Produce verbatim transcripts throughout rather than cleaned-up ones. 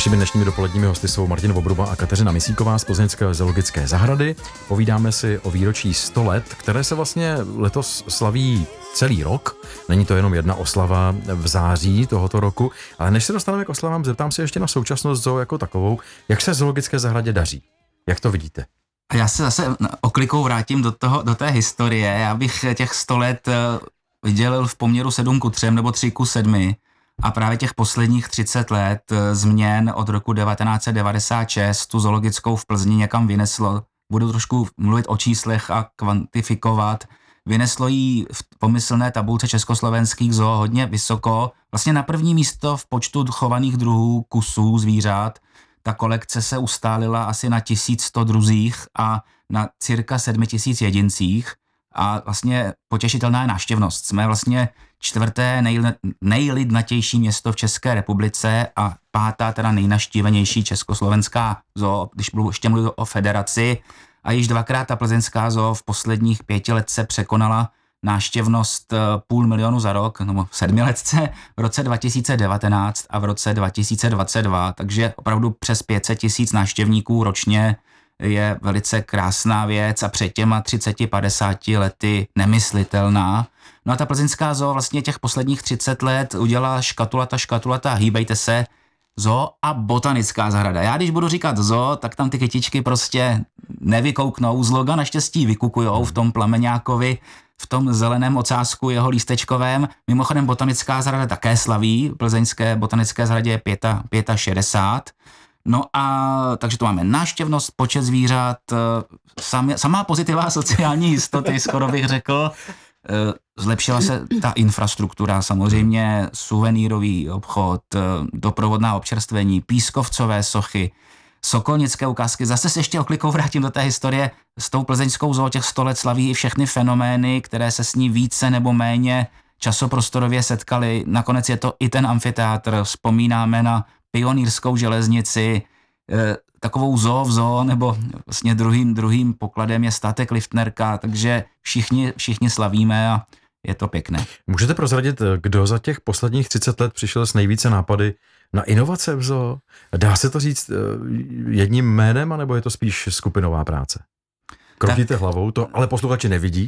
Našimi dnešními dopoledními hosty jsou Martin Vobruba a Kateřina Misíková z plzeňské zoologické zahrady. Povídáme si o výročí sto let, které se vlastně letos slaví celý rok. Není to jenom jedna oslava v září tohoto roku, ale než se dostaneme k oslavám, zeptám se ještě na současnost zoo jako takovou. Jak se zoologické zahradě daří? Jak to vidíte? A já se zase oklikou vrátím do, toho, do té historie. Já bych těch sto let vydělil v poměru sedm ku třem nebo tři ku sedmi. A právě těch posledních třicet let změn od roku devatenáct set devadesát šest tu zoologickou v Plzni někam vyneslo. Budu trošku mluvit o číslech a kvantifikovat. Vyneslo jí v pomyslné tabulce československých zoo hodně vysoko. Vlastně na první místo v počtu chovaných druhů kusů zvířat. Ta kolekce se ustálila asi na tisíc sto druzích a na cirka sedm tisíc jedincích. A vlastně potěšitelná je návštěvnost. Jsme vlastně čtvrté nej, nejlidnatější město v České republice a pátá teda nejnaštívenější československá zoo, když budu ještě mluvit o federaci. A již dvakrát ta plzeňská zoo v posledních pěti let se překonala návštěvnost půl milionu za rok, nebo sedmiletce v roce dva tisíce devatenáct a v roce dva tisíce dvacet dva, takže opravdu přes pět set tisíc návštěvníků ročně je velice krásná věc a před těma třiceti padesáti lety nemyslitelná. No a ta plzeňská zoo vlastně těch posledních třicet let udělala škatulata, škatulata, hýbejte se, zoo a botanická zahrada. Já když budu říkat zoo, tak tam ty kytičky prostě nevykouknou, z loga naštěstí vykukujou v tom plameňákovi, v tom zeleném ocásku jeho lístečkovém. Mimochodem botanická zahrada také slaví, v plzeňské botanické zahradě je šedesát pět. No a takže tu máme návštěvnost, počet zvířat, sam, samá pozitiva sociální jistoty, skoro bych řekl. Zlepšila se ta infrastruktura, samozřejmě suvenýrový obchod, doprovodná občerstvení, pískovcové sochy, sokolnické ukázky. Zase se ještě oklikou vrátím do té historie. S tou plzeňskou zoo těch sto let slaví i všechny fenomény, které se s ní více nebo méně časoprostorově setkaly. Nakonec je to i ten amfiteátr. Vzpomínáme na pionýrskou železnici, takovou zoo v zoo, nebo vlastně druhým, druhým pokladem je statek Liftnerka, takže všichni, všichni slavíme a je to pěkné. Můžete prozradit, kdo za těch posledních třicet let přišel s nejvíce nápady na inovace v zoo? Dá se to říct jedním jménem, anebo je to spíš skupinová práce? Krotíte tak hlavou, to ale posluchači nevidí.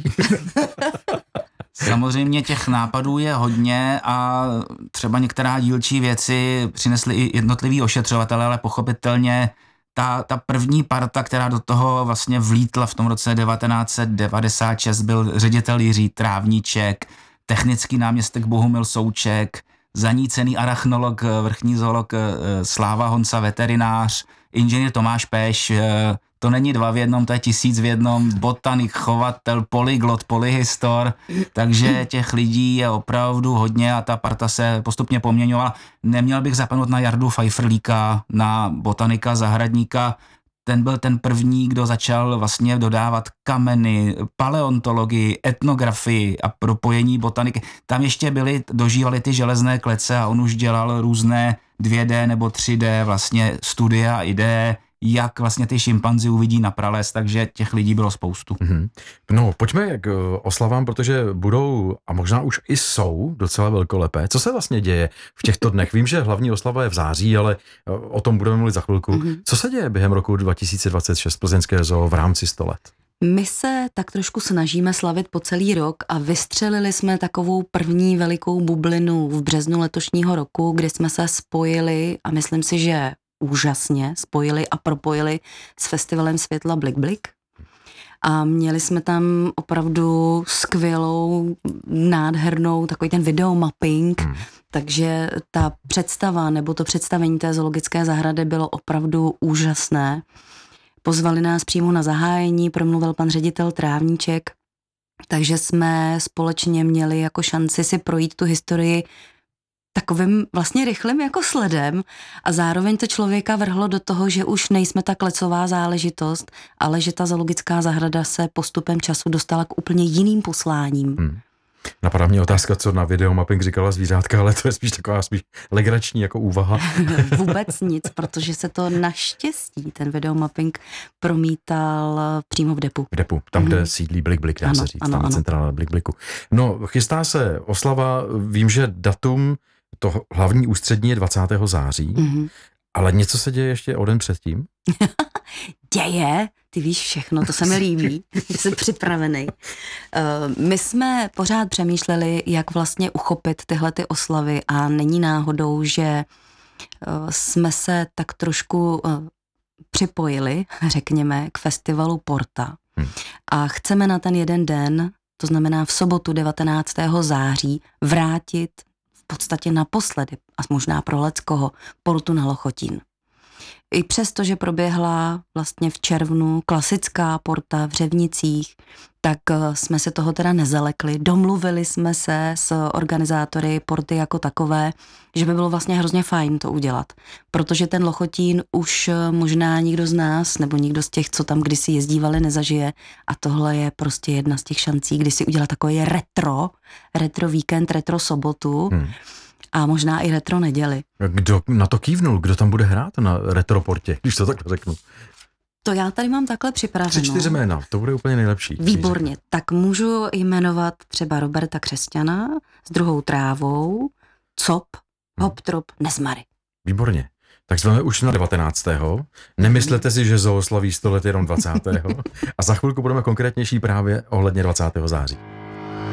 Samozřejmě těch nápadů je hodně a třeba některá dílčí věci přinesly i jednotliví ošetřovatelé, ale pochopitelně ta, ta první parta, která do toho vlastně vlítla v tom roce devatenáct set devadesát šest, byl ředitel Jiří Trávníček, technický náměstek Bohumil Souček, zanícený arachnolog, vrchní zoolog Sláva Honca, veterinář, inženýr Tomáš Peš. To není dva v jednom, to je tisíc v jednom, botanik, chovatel, polyglot, polyhistor, takže těch lidí je opravdu hodně a ta parta se postupně poměňovala. Neměl bych zapomenout na Jardu Pfeifferlíka, na botanika, zahradníka, ten byl ten první, kdo začal vlastně dodávat kameny, paleontologii, etnografii a propojení botaniky. Tam ještě byly, dožívaly ty železné klece a on už dělal různé dvě dé nebo tři dé vlastně studia a ideje, jak vlastně ty šimpanzi uvidí na prales, takže těch lidí bylo spoustu. Mm-hmm. No, pojďme k oslavám, protože budou, a možná už i jsou, docela velkolepé. Co se vlastně děje v těchto dnech? Vím, že hlavní oslava je v září, ale o tom budeme mluvit za chvilku. Mm-hmm. Co se děje během roku dva tisíce dvacet šest plzeňské zoo v rámci sto let? My se tak trošku snažíme slavit po celý rok a vystřelili jsme takovou první velikou bublinu v březnu letošního roku, kdy jsme se spojili a myslím si, že úžasně spojili a propojili s festivalem světla Blik Blik. A měli jsme tam opravdu skvělou, nádhernou, takový ten videomapping, hmm. takže ta představa nebo to představení té zoologické zahrady bylo opravdu úžasné. Pozvali nás přímo na zahájení, promluvil pan ředitel Trávníček, takže jsme společně měli jako šanci si projít tu historii takovým vlastně rychlým jako sledem a zároveň to člověka vrhlo do toho, že už nejsme ta klecová záležitost, ale že ta zoologická zahrada se postupem času dostala k úplně jiným posláním. Hmm. Napadá mě otázka, co na videomapping říkala zvířátka, ale to je spíš taková spíš legrační jako úvaha. Vůbec nic, protože se to naštěstí, ten videomapping promítal přímo v depu. V depu, tam, mm. kde sídlí Blik Blik, dá ano, se říct, ano, tam ano. centrála Blik Bliku. No, chystá se oslava, vím, že datum, to hlavní ústřední je dvacátého září, mm. Ale něco se děje ještě o den předtím? Děje, ty víš všechno, to se mi líbí, jsi připravený. My jsme pořád přemýšleli, jak vlastně uchopit tyhle ty oslavy a není náhodou, že jsme se tak trošku připojili, řekněme, k festivalu Porta. Hmm. A chceme na ten jeden den, to znamená v sobotu devatenáctého září, vrátit v podstatě naposledy, a možná pro leckoho, Portu na Lochotín. I přesto, že proběhla vlastně v červnu klasická Porta v Řevnicích, tak jsme se toho teda nezalekli. Domluvili jsme se s organizátory Porty jako takové, že by bylo vlastně hrozně fajn to udělat. Protože ten Lochotín už možná nikdo z nás, nebo nikdo z těch, co tam kdysi jezdívali, nezažije. A tohle je prostě jedna z těch šancí, kdy si udělat takový retro, retro víkend, retro sobotu. Hmm. A možná i retro neděli. Kdo na to kývnul? Kdo tam bude hrát na retroportě, když to takhle řeknu? To já tady mám takhle připraveno. Tři, čtyři jména, to bude úplně nejlepší. Výborně, tak můžu jmenovat třeba Roberta Křesťana s Druhou trávou, Cop, Hoptrop, Nezmary. Výborně. Tak jsme už na devatenáctého Nemyslete si, že Zoo slaví sto let jenom dvacátého A za chvilku budeme konkrétnější právě ohledně dvacátého září